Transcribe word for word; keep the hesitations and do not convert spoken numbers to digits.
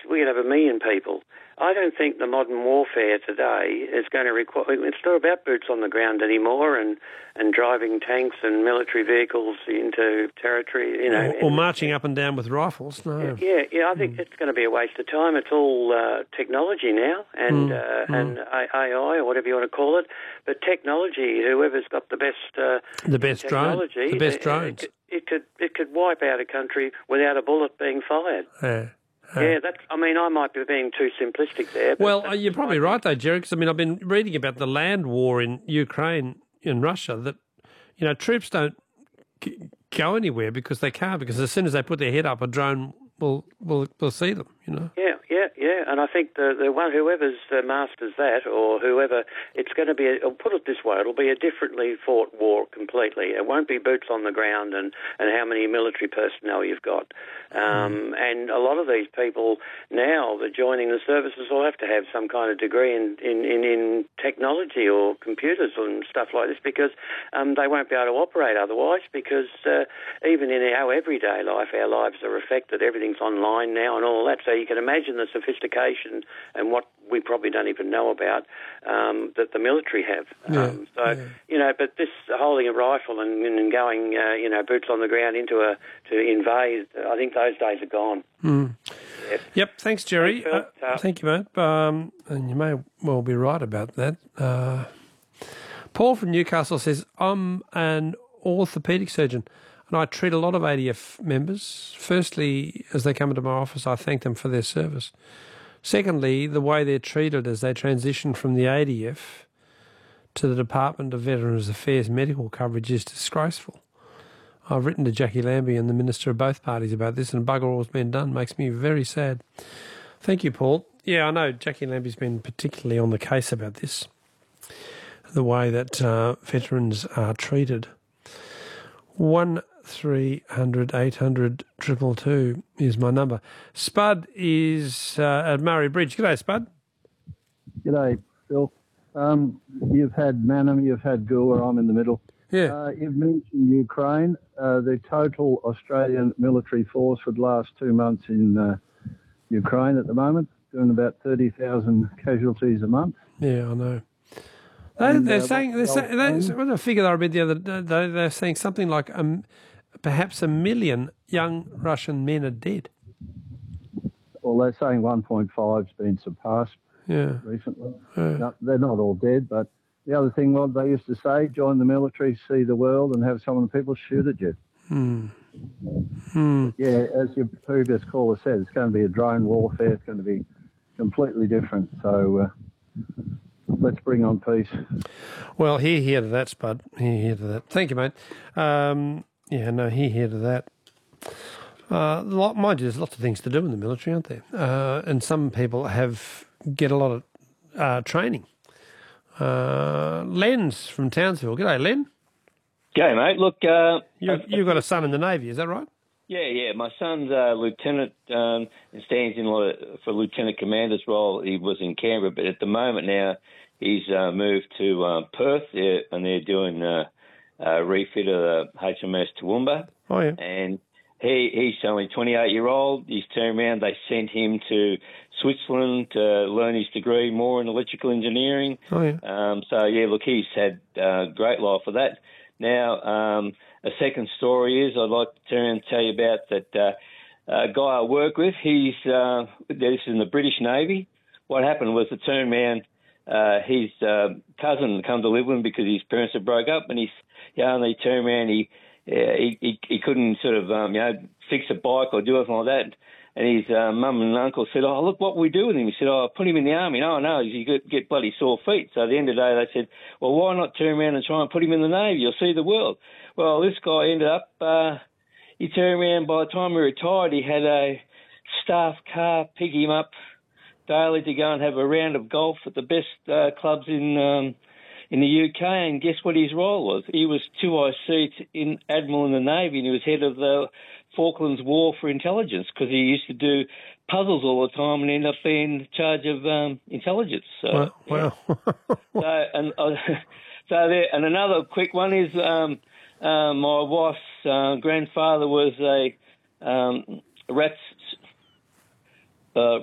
we could have a million people. I don't think the modern warfare today is going to require... It's not about boots on the ground anymore and, and driving tanks and military vehicles into territory, you know. Or, or marching up and down with rifles, no. Yeah, yeah, I think mm. it's going to be a waste of time. It's all uh, technology now and, mm. Uh, mm. and A I or whatever you want to call it. But technology, whoever's got the best uh, the best technology... Drone, the best drones. It, it, could, it could wipe out a country without a bullet being fired. Yeah. Uh, yeah, that's, I mean, I might be being too simplistic there. But well, you're probably right, though, Jerry, because, I mean, I've been reading about the land war in Ukraine and Russia that, you know, troops don't go anywhere because they can't, because as soon as they put their head up, a drone will will, will see them, you know. Yeah, yeah, yeah, and I think the, the one, whoever's uh, masters that or whoever, it's going to be, a, I'll put it this way, it'll be a differently fought war completely. It won't be boots on the ground and, and how many military personnel you've got. Um, mm. And a lot of these people now that joining the services will have to have some kind of degree in, in, in, in technology or computers and stuff like this because um, they won't be able to operate otherwise because uh, even in our everyday life, our lives are affected. Everything's online now and all that. So you can imagine the sophistication and what we probably don't even know about um, that the military have. Yeah, um, so, yeah. you know, but this holding a rifle and, and going, uh, you know, boots on the ground into a, to invade, I think those days are gone. Mm. Yep. yep, thanks, Jerry. Thanks, uh, thank you, mate. Um, and you may well be right about that. Uh, Paul from Newcastle says, I'm an orthopaedic surgeon and I treat a lot of A D F members. Firstly, as they come into my office, I thank them for their service. Secondly, the way they're treated as they transition from the A D F to the Department of Veterans Affairs medical coverage is disgraceful. I've written to Jackie Lambie and the Minister of both parties about this, and bugger all's been done. Makes me very sad. Thank you, Paul. Yeah, I know Jackie Lambie's been particularly on the case about this, the way that uh, veterans are treated. One three hundred eight hundred triple two is my number. Spud is uh, at Murray Bridge. G'day, Spud. G'day, Phil. Um, you've had Manham, you've had Goa, I'm in the middle. Yeah. Uh, you've mentioned Ukraine. Uh, the total Australian military force for the last two months in uh, Ukraine at the moment, doing about thirty thousand casualties a month. Yeah, I know. They, And, they're uh, saying, they're saying they, what a figure I read the other day, they're saying something like um, perhaps a million young Russian men are dead. Well, they're saying one point five has been surpassed yeah. recently. Yeah. No, they're not all dead, but the other thing, what they used to say, join the military, see the world, and have some of the people shoot at you. Hmm. Hmm. Yeah, as your previous caller said, it's going to be a drone warfare. It's going to be completely different. So uh, let's bring on peace. Well, hear, hear to that, Spud. Hear, hear to that. Thank you, mate. Um, yeah, no, hear, hear to that. Uh, lot, mind you, there's lots of things to do in the military, aren't there? Uh, and some people have get a lot of uh, training. Uh, Len's from Townsville. G'day, Len. G'day, mate. Look, uh, you, you've got a son in the Navy, is that right? Yeah, yeah. My son's a lieutenant um, and stands in for lieutenant commander's role. He was in Canberra, but at the moment now he's uh, moved to uh, Perth, there, and they're doing uh, a refit of the H M S Toowoomba. Oh, yeah. And he he's only twenty-eight year old. He's turned around. They sent him to Switzerland to learn his degree more in electrical engineering. Oh, yeah. Um, so, yeah, look, he's had uh, great life for that. Now, um, a second story is I'd like to turn and tell you about that uh, a guy I work with. He's uh, this is in the British Navy. What happened was the turn man, uh, his uh, cousin come to live with him because his parents had broke up, and he's yeah, and he turned around, he, uh, he he he couldn't sort of um, you know fix a bike or do anything like that. And his uh, mum and uncle said, oh, look what we do with him. He said, oh, put him in the army. No, no, you get, get bloody sore feet. So at the end of the day, they said, well, why not turn around and try and put him in the Navy? You'll see the world. Well, this guy ended up, uh, he turned around, by the time he retired, he had a staff car pick him up daily to go and have a round of golf at the best uh, clubs in um, in the U K. And guess what his role was? He was two I C in Admiral in the Navy, and he was head of the Falklands War for Intelligence because he used to do puzzles all the time and end up being in charge of um, intelligence. So, wow. Yeah. so, and, uh, so there, and another quick one is um, uh, my wife's uh, grandfather was a um, rats uh,